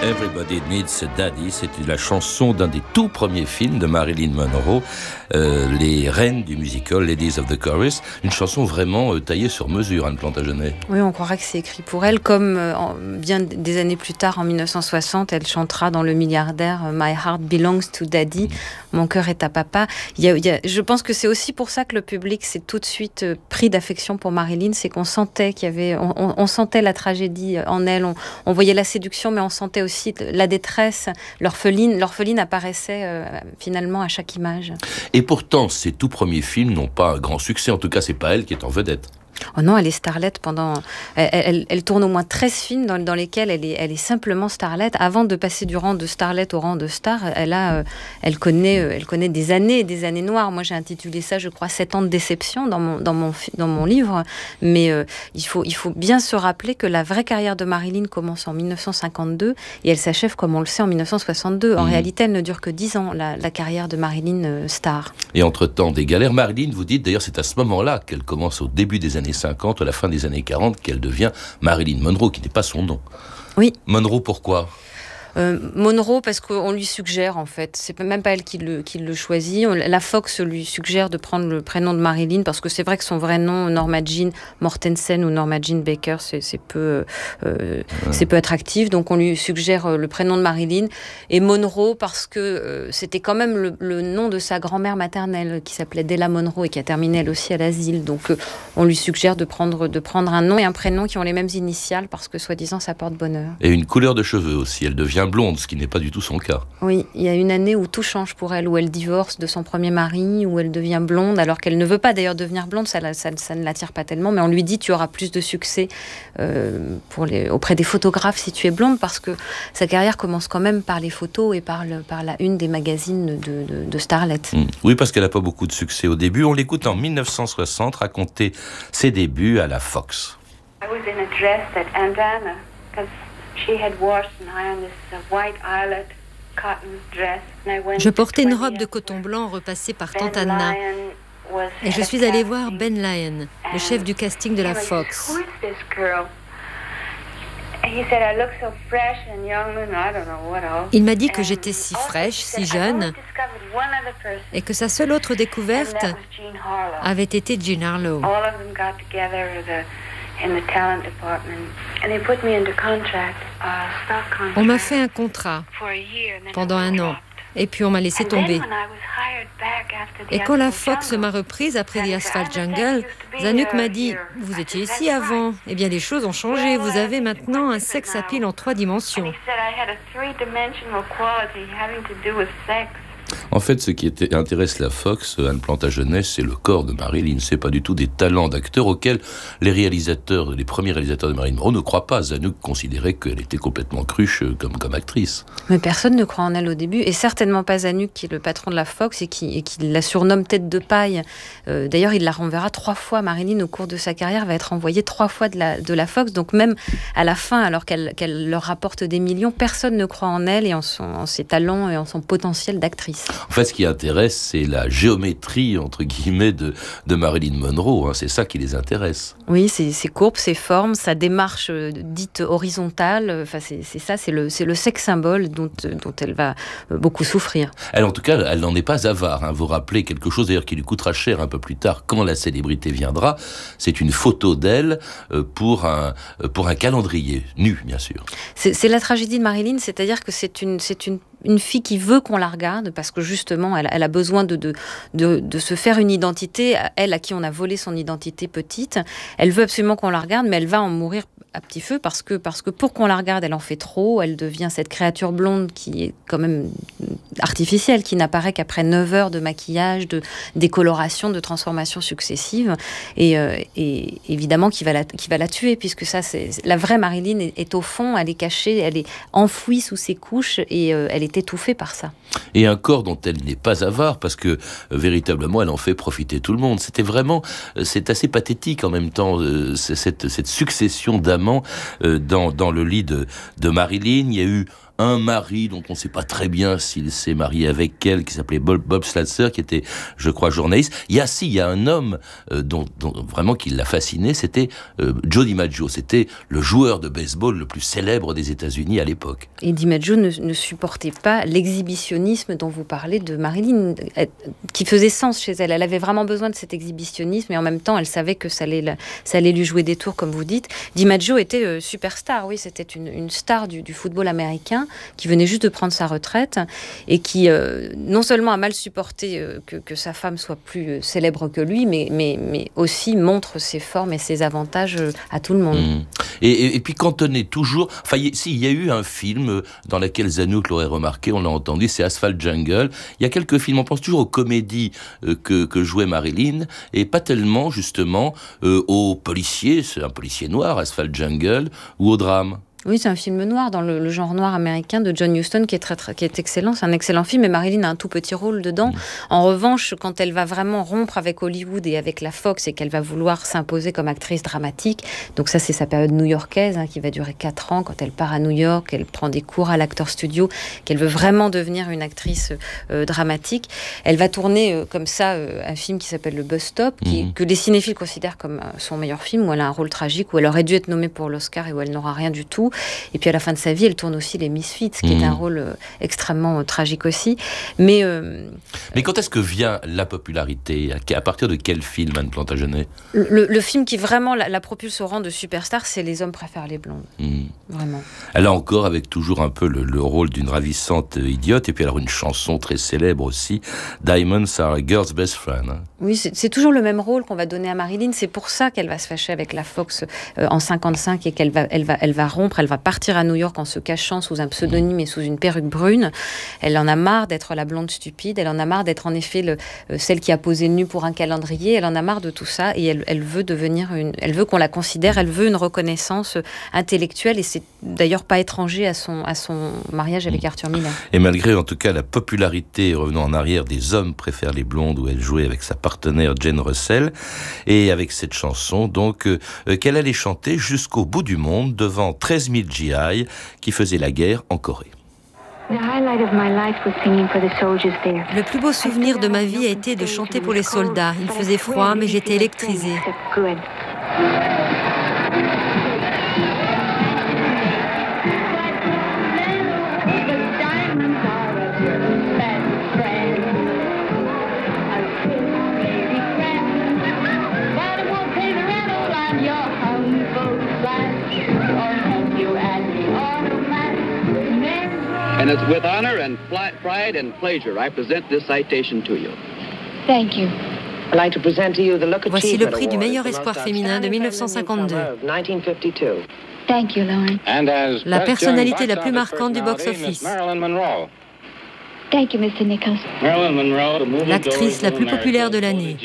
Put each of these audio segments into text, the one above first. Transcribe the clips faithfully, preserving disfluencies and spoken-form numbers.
Everybody Needs a Daddy, c'est la chanson d'un des tout premiers films de Marilyn Monroe, euh, les reines du musical Ladies of the Chorus, une chanson vraiment euh, taillée sur mesure, Anne Plantagenet. Oui, on croirait que c'est écrit pour elle, comme euh, en, bien des années plus tard, en dix-neuf cent soixante, elle chantera dans Le Milliardaire « My heart belongs to Daddy », mmh. Mon cœur est à papa. Il y a, il y a, je pense que c'est aussi pour ça que le public s'est tout de suite euh, pris d'affection pour Marilyn, c'est qu'on sentait qu'il y avait, on, on, on sentait la tragédie en elle, on, on voyait la séduction, mais on sentait aussi la détresse, l'orpheline. L'orpheline apparaissait euh, finalement à chaque image. Et pourtant, ces tout premiers films n'ont pas un grand succès. En tout cas, c'est pas elle qui est en vedette. Oh non, elle est starlette pendant... Elle, elle, elle tourne au moins treize films dans, dans lesquels elle est, elle est simplement starlette. Avant de passer du rang de starlette au rang de star, elle, a, euh, elle, connaît, euh, elle connaît des années, des années noires. Moi, j'ai intitulé ça, je crois, sept ans de déception dans mon, dans mon, dans mon livre. Mais euh, il, faut, il faut bien se rappeler que la vraie carrière de Marilyn commence en dix-neuf cent cinquante-deux et elle s'achève, comme on le sait, en dix-neuf cent soixante-deux. En mmh. réalité, elle ne dure que dix ans, la, la carrière de Marilyn euh, star. Et entre-temps, des galères. Marilyn, vous dites, d'ailleurs, c'est à ce moment-là qu'elle commence, au début des années cinquante, à la fin des années quarante, qu'elle devient Marilyn Monroe, qui n'est pas son nom. Oui. Monroe, pourquoi ? Euh, Monroe, parce qu'on lui suggère, en fait, c'est même pas elle qui le, qui le choisit. On, la Fox lui suggère de prendre le prénom de Marilyn, parce que c'est vrai que son vrai nom, Norma Jean Mortensen ou Norma Jean Baker, c'est, c'est, peu, euh, ouais. c'est peu attractif. Donc on lui suggère le prénom de Marilyn. Et Monroe, parce que euh, c'était quand même le, le nom de sa grand-mère maternelle, qui s'appelait Della Monroe et qui a terminé elle aussi à l'asile. Donc euh, on lui suggère de prendre, de prendre un nom et un prénom qui ont les mêmes initiales, parce que soi-disant ça porte bonheur. Et une couleur de cheveux aussi. Elle devient blonde, ce qui n'est pas du tout son cas. Oui, il y a une année où tout change pour elle, où elle divorce de son premier mari, où elle devient blonde, alors qu'elle ne veut pas d'ailleurs devenir blonde, ça, ça, ça ne l'attire pas tellement, mais on lui dit tu auras plus de succès euh, pour les, auprès des photographes si tu es blonde, parce que sa carrière commence quand même par les photos et par, le, par la une des magazines de, de, de Starlet. Mmh. Oui, parce qu'elle n'a pas beaucoup de succès au début. On l'écoute en dix-neuf cent soixante raconter ses débuts à la Fox. I was in a dress that Andana, because she had washed and ironed this white eyelet cotton dress. Je portais une robe de coton blanc repassée par Tante Anna. Et je suis allée voir Ben Lyon, le chef du casting de la Fox. Il m'a dit que j'étais si fraîche, si jeune, et que sa seule autre découverte avait été Jean Harlow. On m'a fait un contrat pendant un an, et puis on m'a laissé tomber. Et quand la Fox m'a reprise après The Asphalt Jungle, Zanuck m'a dit « Vous étiez ici avant. Eh bien, les choses ont changé. Vous avez maintenant un sex appeal en trois dimensions. » En fait, ce qui était, intéresse la Fox, Anne Plantagenet, c'est le corps de Marilyn. C'est pas du tout des talents d'acteur auxquels les réalisateurs, les premiers réalisateurs de Marilyn Monroe ne croient pas. Zanuck considérait qu'elle était complètement cruche comme, comme actrice. Mais personne ne croit en elle au début, et certainement pas Zanuck, qui est le patron de la Fox et qui, et qui la surnomme tête de paille. Euh, d'ailleurs, il la renverra trois fois. Marilyn, au cours de sa carrière, va être envoyée trois fois de la, de la Fox. Donc même à la fin, alors qu'elle, qu'elle leur rapporte des millions, personne ne croit en elle et en, son, en ses talents et en son potentiel d'actrice. En fait, ce qui intéresse, c'est la géométrie, entre guillemets, de, de Marilyn Monroe. Hein. C'est ça qui les intéresse. Oui, c'est ses courbes, ses formes, sa démarche euh, dite horizontale. Enfin, c'est, c'est ça, c'est le, c'est le sexe symbole dont, dont elle va euh, beaucoup souffrir. Elle, en tout cas, elle n'en est pas avare. Hein. Vous rappelez quelque chose, d'ailleurs, qui lui coûtera cher un peu plus tard, quand la célébrité viendra. C'est une photo d'elle euh, pour, un, euh, pour un calendrier, nu, bien sûr. C'est, c'est la tragédie de Marilyn, c'est-à-dire que c'est une, c'est une une fille qui veut qu'on la regarde, parce que justement, elle, elle a besoin de, de, de, de se faire une identité, elle à qui on a volé son identité petite. Elle veut absolument qu'on la regarde, mais elle va en mourir à petit feu, parce que, parce que pour qu'on la regarde, elle en fait trop. Elle devient cette créature blonde qui est quand même artificielle, qui n'apparaît qu'après neuf heures de maquillage, de décoloration, de transformation successive, et, euh, et évidemment qui va, la, qui va la tuer, puisque ça, c'est, la vraie Marilyn est, est au fond, elle est cachée, elle est enfouie sous ses couches, et euh, elle est étouffée par ça. Et un corps dont elle n'est pas avare, parce que euh, véritablement elle en fait profiter tout le monde. C'était vraiment, euh, c'est assez pathétique en même temps, euh, cette, cette succession d'amants euh, dans, dans le lit de, de Marilyn. Il y a eu un mari dont on ne sait pas très bien s'il s'est marié avec elle, qui s'appelait Bob, Bob Slatzer, qui était, je crois, journaliste. Il y a, si, il y a un homme euh, dont, dont vraiment qui l'a fasciné, c'était euh, Joe DiMaggio. C'était le joueur de baseball le plus célèbre des États-Unis à l'époque. Et DiMaggio ne, ne supportait pas l'exhibitionnisme dont vous parlez de Marilyn, qui faisait sens chez elle. Elle avait vraiment besoin de cet exhibitionnisme, et en même temps, elle savait que ça allait, ça allait lui jouer des tours, comme vous dites. DiMaggio était euh, superstar, oui, c'était une, une star du, du football américain, qui venait juste de prendre sa retraite, et qui euh, non seulement a mal supporté euh, que, que sa femme soit plus euh, célèbre que lui, mais, mais, mais aussi montre ses formes et ses avantages euh, à tout le monde. Mmh. Et, et, et puis cantonné toujours... Enfin, il si, y a eu un film dans lequel Zanuck l'aurait remarqué, on l'a entendu, c'est Asphalt Jungle. Il y a quelques films, on pense toujours aux comédies euh, que, que jouait Marilyn, et pas tellement, justement, euh, aux policiers, c'est un policier noir, Asphalt Jungle, ou au drame. Oui, c'est un film noir, dans le, le genre noir américain de John Huston, qui est, très, très, qui est excellent. C'est un excellent film, et Marilyn a un tout petit rôle dedans. Mmh. En revanche, quand elle va vraiment rompre avec Hollywood et avec la Fox, et qu'elle va vouloir s'imposer comme actrice dramatique, donc ça, c'est sa période new-yorkaise, hein, qui va durer quatre ans, quand elle part à New York, elle prend des cours à l'Actor Studio, qu'elle veut vraiment devenir une actrice euh, dramatique. Elle va tourner euh, comme ça euh, un film qui s'appelle Le Bus Stop, qui, mmh. que les cinéphiles considèrent comme euh, son meilleur film, où elle a un rôle tragique, où elle aurait dû être nommée pour l'Oscar et où elle n'aura rien du tout. Et puis à la fin de sa vie, elle tourne aussi Les Misfits, qui mmh. est un rôle euh, extrêmement euh, tragique aussi. Mais, euh, Mais quand est-ce que vient la popularité ? À partir de quel film, Anne Plantagenet ? le, le film qui vraiment la, la propulse au rang de superstar, c'est Les Hommes préfèrent les blondes. Mmh. Vraiment. Elle a encore avec toujours un peu le, le rôle d'une ravissante idiote. Et puis alors une chanson très célèbre aussi, Diamonds are a girl's best friend. Hein. Oui, c'est, c'est toujours le même rôle qu'on va donner à Marilyn. C'est pour ça qu'elle va se fâcher avec la Fox euh, en cinquante-cinq, et qu'elle va, elle va, elle va rompre, elle va partir à New York en se cachant sous un pseudonyme et sous une perruque brune. Elle en a marre d'être la blonde stupide, elle en a marre d'être en effet le, euh, celle qui a posé nue pour un calendrier, elle en a marre de tout ça, et elle, elle veut devenir une, elle veut qu'on la considère, elle veut une reconnaissance intellectuelle, et c'est d'ailleurs pas étranger à son, à son mariage avec Arthur Miller. Et malgré en tout cas la popularité, revenant en arrière, des Hommes préfèrent les blondes, où elle jouait avec sa partenaire Jane Russell, et avec cette chanson donc euh, qu'elle allait chanter jusqu'au bout du monde devant treize mille G I qui faisait la guerre en Corée. Le plus beau souvenir de ma vie a été de chanter pour les soldats. Il faisait froid, mais j'étais électrisée. And it's with honor and pride and pleasure I present this citation to you. Thank you. I'd like to present to you the Look Voici le prix Achievement du meilleur Award espoir féminin de mille neuf cent cinquante-deux. Thank you, Lauren. La personnalité la plus marquante du box-office. Thank you, mister Nichols. L'actrice la plus populaire de l'année.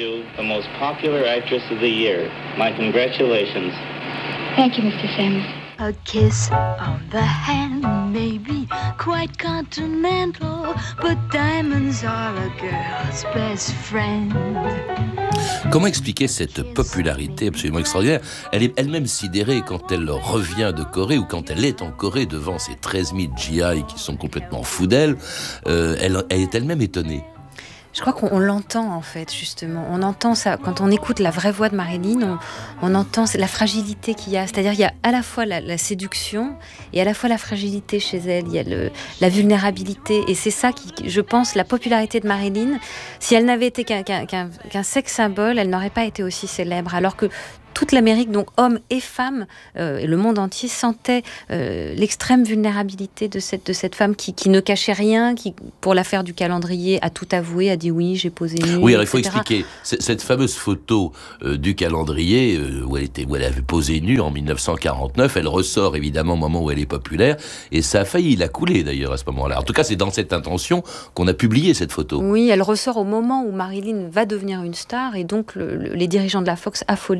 Thank you, mister Samuels. A kiss on the hand may be quite continental, but diamonds are a girl's best friend. Comment expliquer cette popularité absolument extraordinaire ? Elle est elle-même sidérée quand elle revient de Corée, ou quand elle est en Corée devant ces treize mille G I qui sont complètement fous d'elle. Euh, elle, elle est elle-même étonnée. Je crois qu'on l'entend en fait, justement. On entend ça, quand on écoute la vraie voix de Marilyn, on, on entend la fragilité qu'il y a. C'est-à-dire qu'il y a à la fois la, la séduction et à la fois la fragilité chez elle. Il y a le, la vulnérabilité. Et c'est ça qui, je pense, la popularité de Marilyn. Si elle n'avait été qu'un, qu'un, qu'un, qu'un sex symbole, elle n'aurait pas été aussi célèbre. Alors que toute l'Amérique, donc hommes et femmes, euh, et le monde entier sentait euh, l'extrême vulnérabilité de cette, de cette femme qui, qui ne cachait rien, qui, pour l'affaire du calendrier, a tout avoué, a dit oui, j'ai posé nue. Oui, alors et cetera. il faut expliquer. Cette fameuse photo euh, du calendrier, euh, où, elle était, où elle avait posé nue en dix-neuf cent quarante-neuf, elle ressort évidemment au moment où elle est populaire, et ça a failli la couler d'ailleurs à ce moment-là. En tout cas, c'est dans cette intention qu'on a publié cette photo. Oui, elle ressort au moment où Marilyn va devenir une star, et donc le, le, les dirigeants de la Fox affolés lui disent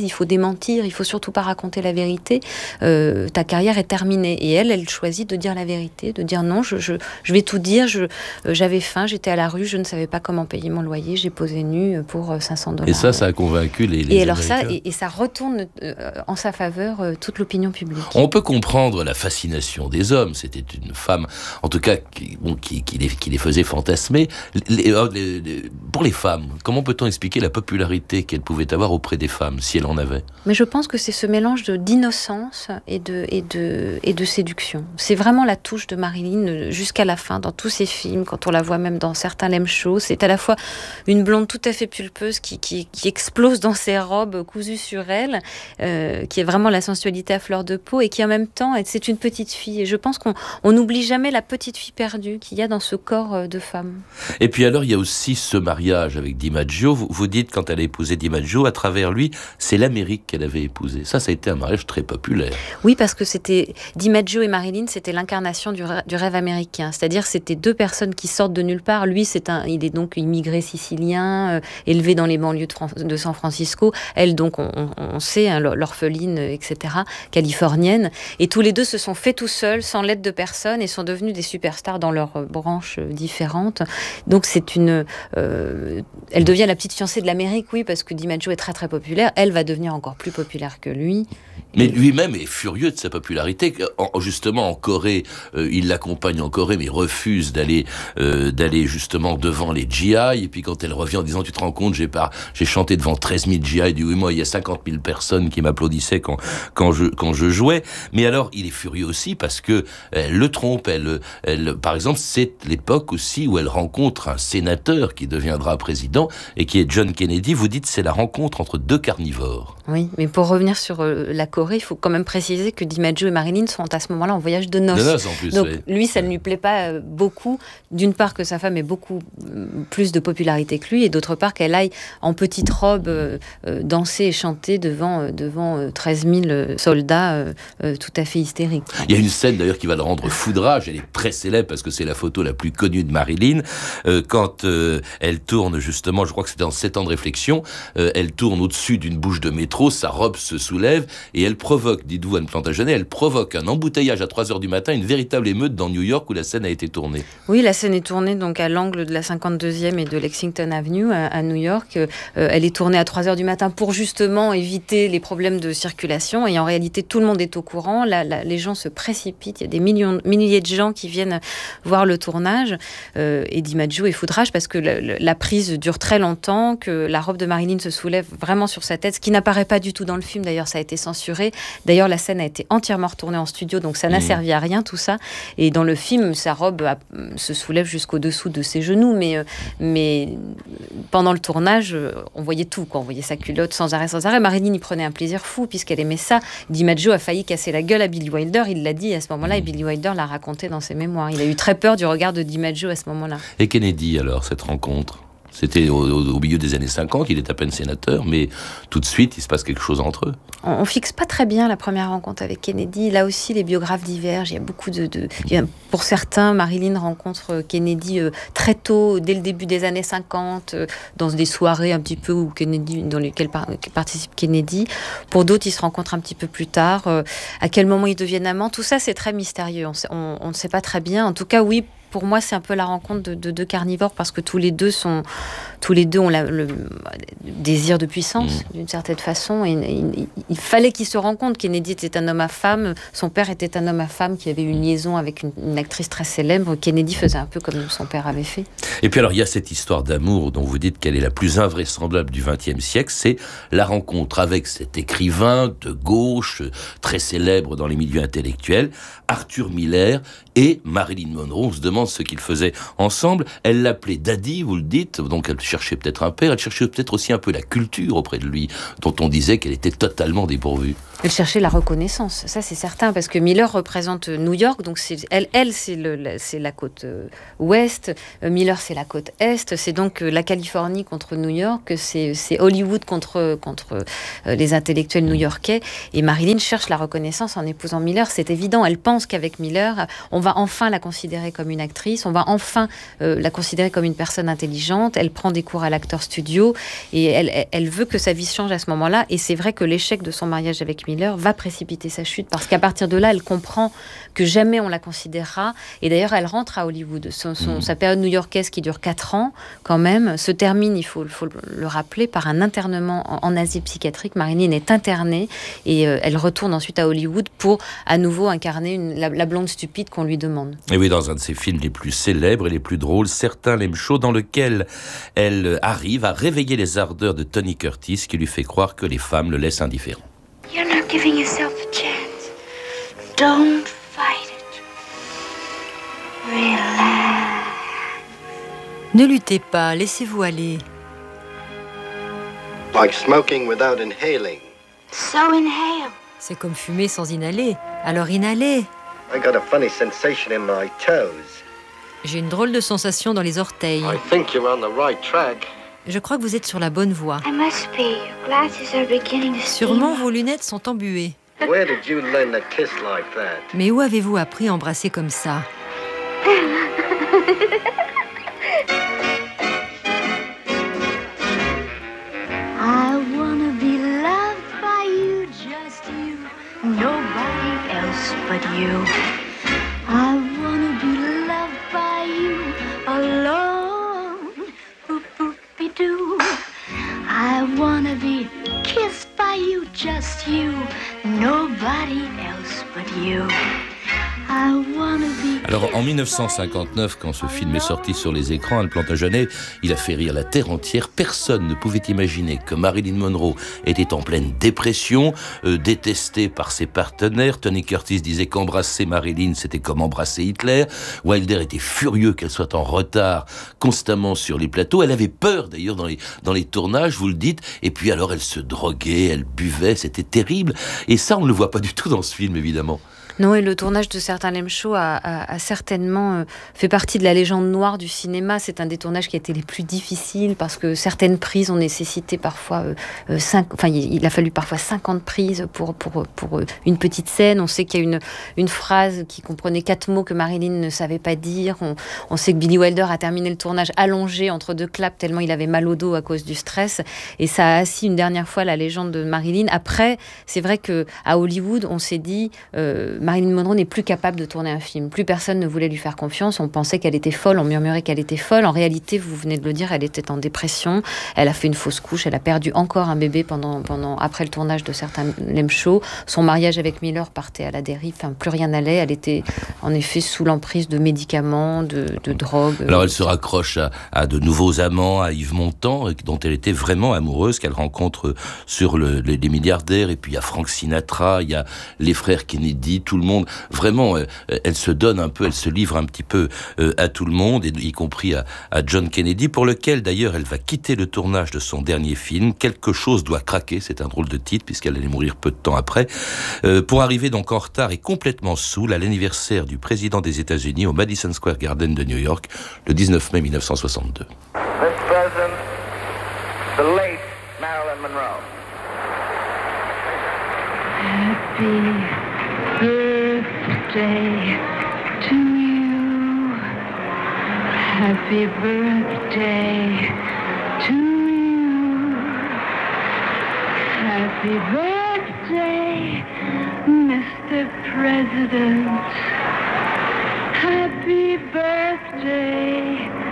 il faut démentir, il faut surtout pas raconter la vérité, euh, ta carrière est terminée. Et elle, elle choisit de dire la vérité, de dire non, je, je, je vais tout dire, je, euh, j'avais faim, j'étais à la rue, je ne savais pas comment payer mon loyer, j'ai posé nu pour cinq cents dollars. Et ça, ça a convaincu les, les et alors Américains. ça, et, et ça retourne euh, en sa faveur euh, toute l'opinion publique. On peut comprendre la fascination des hommes. C'était une femme, en tout cas, qui, bon, qui, qui, les, qui les faisait fantasmer. Les, les, les, pour les femmes, comment peut-on expliquer la popularité qu'elle pouvait avoir auprès des femmes, si elle en avait ? Mais je pense que c'est ce mélange de, d'innocence et de, et, de, et de séduction. C'est vraiment la touche de Marilyn jusqu'à la fin, dans tous ses films, quand on la voit même dans certains Lem Show. C'est à la fois une blonde tout à fait pulpeuse qui, qui, qui explose dans ses robes cousues sur elle, euh, qui est vraiment la sensualité à fleur de peau, et qui en même temps, c'est une petite fille. Et je pense qu'on n'oublie jamais la petite fille perdue qu'il y a dans ce corps de femme. Et puis alors, il y a aussi ce mariage avec DiMaggio. Vous, vous dites, quand elle a épousé DiMaggio, à travers lui, c'est l'Amérique qu'elle avait épousé. Ça, ça a été un mariage très populaire. Oui, parce que c'était DiMaggio et Marilyn, c'était l'incarnation du, rê- du rêve américain. C'est-à-dire, c'était deux personnes qui sortent de nulle part. Lui, c'est un, il est donc immigré sicilien, euh, élevé dans les banlieues de, Fran- de San Francisco. Elle, donc, on, on, on sait, hein, l'orpheline, et cetera, californienne. Et tous les deux se sont faits tout seuls, sans l'aide de personne, et sont devenus des superstars dans leurs euh, branches euh, différentes. Donc, c'est une... Euh, elle devient la petite fiancée de l'Amérique, oui, parce que DiMaggio est très, très populaire. Elle va devenir encore plus populaire que lui. Mais lui-même est furieux de sa popularité. En, justement, en Corée, euh, il l'accompagne en Corée, mais il refuse d'aller euh, d'aller justement devant les G I. Et puis quand elle revient en disant, tu te rends compte, j'ai pas, j'ai chanté devant treize mille G I. Il dit, oui, moi, il y a cinquante mille personnes qui m'applaudissaient quand quand je quand je jouais. Mais alors, il est furieux aussi parce que elle le trompe. Elle, elle, par exemple, c'est l'époque aussi où elle rencontre un sénateur qui deviendra président et qui est John Kennedy. Vous dites, c'est la rencontre entre deux carnivores. Oui, mais pour revenir sur euh, la Corée, il faut quand même préciser que DiMaggio et Marilyn sont à ce moment-là en voyage de noces. De noces en plus, donc oui. Lui, ça ne lui plaît pas euh, beaucoup. D'une part que sa femme ait beaucoup euh, plus de popularité que lui, et d'autre part qu'elle aille en petite robe euh, euh, danser et chanter devant, euh, devant euh, treize mille soldats euh, euh, tout à fait hystériques. Il y a une scène d'ailleurs qui va le rendre foudrage. Elle est très célèbre parce que c'est la photo la plus connue de Marilyn. Euh, quand euh, elle tourne justement, je crois que c'était dans sept ans de réflexion, euh, elle tourne au-dessus d'une bouche de métro, sa robe se soulève et elle provoque, dites-vous Anne Plantagenet, elle provoque un embouteillage à trois heures du matin, une véritable émeute dans New York où la scène a été tournée. Oui, la scène est tournée donc à l'angle de la cinquante-deuxième et de Lexington Avenue à, à New York. Euh, elle est tournée à trois heures du matin pour justement éviter les problèmes de circulation, et en réalité tout le monde est au courant. La, la, les gens se précipitent, il y a des millions, milliers de gens qui viennent voir le tournage, euh, et DiMaggio est foudrage parce que la, la prise dure très longtemps, que la robe de Marilyn se soulève vraiment sur sa tête, ce qui n'apparaît pas du tout dans le film. D'ailleurs, ça a été censuré. D'ailleurs, la scène a été entièrement retournée en studio, donc ça n'a mmh. servi à rien, tout ça. Et dans le film, sa robe a, se soulève jusqu'au-dessous de ses genoux, mais, mais pendant le tournage, on voyait tout, quoi. On voyait sa culotte sans arrêt, sans arrêt. Marilyn y prenait un plaisir fou, puisqu'elle aimait ça. DiMaggio a failli casser la gueule à Billy Wilder, il l'a dit à ce moment-là, mmh. et Billy Wilder l'a raconté dans ses mémoires. Il a eu très peur du regard de DiMaggio à ce moment-là. Et Kennedy, alors, cette rencontre ? C'était au, au, au milieu des années cinquante, il est à peine sénateur, mais tout de suite, il se passe quelque chose entre eux. On, on fixe pas très bien la première rencontre avec Kennedy. Là aussi, les biographes divergent. Il y a beaucoup de... de il y a, pour certains, Marilyn rencontre Kennedy euh, très tôt, dès le début des années cinquante, euh, dans des soirées un petit peu où Kennedy, dans lesquelles par, participe Kennedy. Pour d'autres, ils se rencontrent un petit peu plus tard. Euh, à quel moment ils deviennent amants, tout ça, c'est très mystérieux. On, on, on ne sait pas très bien. En tout cas, oui, pour moi, c'est un peu la rencontre de, de deux carnivores, parce que tous les deux sont, tous les deux ont la, le désir de puissance, mmh. d'une certaine façon. Et, il, il fallait qu'ils se rencontrent. Kennedy était un homme à femme, son père était un homme à femme qui avait une liaison avec une, une actrice très célèbre. Kennedy faisait un peu comme son père avait fait. Et puis alors, il y a cette histoire d'amour dont vous dites qu'elle est la plus invraisemblable du vingtième siècle, c'est la rencontre avec cet écrivain de gauche, très célèbre dans les milieux intellectuels, Arthur Miller, et Marilyn Monroe. On se demande ce qu'ils faisaient ensemble. Elle l'appelait Daddy, vous le dites, donc elle cherchait peut-être un père, elle cherchait peut-être aussi un peu la culture auprès de lui, dont on disait qu'elle était totalement dépourvue. Elle cherchait la reconnaissance, ça c'est certain, parce que Miller représente New York, donc c'est, elle, elle c'est, le, la, c'est la côte euh, ouest, euh, Miller c'est la côte est, c'est donc euh, la Californie contre New York, c'est, c'est Hollywood contre, contre euh, les intellectuels new-yorkais, et Marilyn cherche la reconnaissance en épousant Miller, c'est évident, elle pense qu'avec Miller, on va enfin la considérer comme une actrice, on va enfin euh, la considérer comme une personne intelligente, elle prend des cours à l'Actors Studio, et elle, elle, elle veut que sa vie change à ce moment-là, et c'est vrai que l'échec de son mariage avec Miller va précipiter sa chute, parce qu'à partir de là, elle comprend que jamais on la considérera. Et d'ailleurs, elle rentre à Hollywood. Son, son, mmh. Sa période new-yorkaise, qui dure quatre ans, quand même, se termine, il faut, faut le rappeler, par un internement en, en asile psychiatrique. Marilyn est internée et euh, elle retourne ensuite à Hollywood pour à nouveau incarner une, la, la blonde stupide qu'on lui demande. Et oui, dans un de ses films les plus célèbres et les plus drôles, Certains l'aiment chaud, dans lequel elle arrive à réveiller les ardeurs de Tony Curtis, qui lui fait croire que les femmes le laissent indifférent. You're not giving yourself a chance. Don't fight it. Relax. Ne luttez pas, laissez-vous aller. Like smoking without inhaling. So inhale. C'est comme fumer sans inhaler. Alors inhalez. I got a funny sensation in my toes. J'ai une drôle de sensation dans les orteils. I think you're on the right track. Je crois que vous êtes sur la bonne voie. I must be. Your glasses are beginning to Sûrement vos lunettes sont embuées. Where did you learn to kiss like that? Mais où avez-vous appris à embrasser comme ça? I wanna be loved by you, just you, nobody else but you. I wanna be loved by you alone. Boop boop be doo. I wanna be kissed by you, just you, nobody else but you. I wanna be. Alors en dix-neuf cent cinquante-neuf, quand ce film est sorti sur les écrans, Un Plantagenet, il a fait rire la terre entière. Personne ne pouvait imaginer que Marilyn Monroe était en pleine dépression, euh, détestée par ses partenaires. Tony Curtis disait qu'embrasser Marilyn, c'était comme embrasser Hitler. Wilder était furieux qu'elle soit en retard constamment sur les plateaux. Elle avait peur d'ailleurs dans les, dans les tournages, vous le dites. Et puis alors elle se droguait, elle buvait, c'était terrible. Et ça, on ne le voit pas du tout dans ce film, évidemment. Non, et le tournage de Certains l'aiment chaud a, a, a certainement euh, fait partie de la légende noire du cinéma. C'est un des tournages qui a été les plus difficiles parce que certaines prises ont nécessité parfois euh, euh, cinq, enfin il, il a fallu parfois cinquante prises pour pour pour euh, une petite scène. On sait qu'il y a une une phrase qui comprenait quatre mots que Marilyn ne savait pas dire. On, on sait que Billy Wilder a terminé le tournage allongé entre deux claps tellement il avait mal au dos à cause du stress. Et ça a assis une dernière fois la légende de Marilyn. Après, c'est vrai que à Hollywood, on s'est dit euh, Marilyn Monroe n'est plus capable de tourner un film. Plus personne ne voulait lui faire confiance. On pensait qu'elle était folle, on murmurait qu'elle était folle. En réalité, vous venez de le dire, elle était en dépression. Elle a fait une fausse couche. Elle a perdu encore un bébé pendant, pendant, après le tournage de Certains l'aiment chaud. Son mariage avec Miller partait à la dérive. Enfin, plus rien n'allait. Elle était en effet sous l'emprise de médicaments, de, de drogue. Alors elle se raccroche à, à de nouveaux amants, à Yves Montand, dont elle était vraiment amoureuse, qu'elle rencontre sur le, les, les milliardaires. Et puis il y a Frank Sinatra, il y a les frères Kennedy, tout le monde. Vraiment, euh, elle se donne un peu, elle se livre un petit peu euh, à tout le monde, et, y compris à, à John Kennedy, pour lequel d'ailleurs elle va quitter le tournage de son dernier film. Quelque chose doit craquer, c'est un drôle de titre puisqu'elle allait mourir peu de temps après, euh, pour arriver donc en retard et complètement saoule à l'anniversaire du président des États-Unis au Madison Square Garden de New York, le dix-neuf mai mille neuf cent soixante-deux. This president, the late Marilyn Monroe. Happy birthday to you. Happy birthday, Mister President. Happy birthday